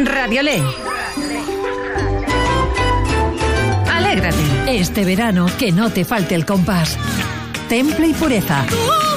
Radiolé. Alégrate. Este verano, que no te falte el compás. Temple y pureza.